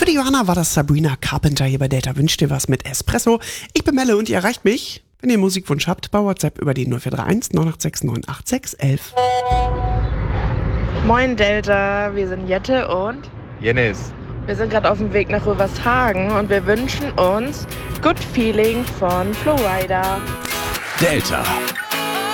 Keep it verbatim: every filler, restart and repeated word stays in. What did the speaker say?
die Johanna war das Sabrina Carpenter hier bei Delta. Wünscht dir was mit Espresso. Ich bin Melle und ihr erreicht mich, wenn ihr einen Musikwunsch habt, bei WhatsApp über die null vier drei eins neun acht sechs neun acht sechs elf. Moin Delta, wir sind Jette und Jennis. wir sind gerade auf dem Weg nach Rövershagen und wir wünschen uns Good Feeling von Flowrider. Delta.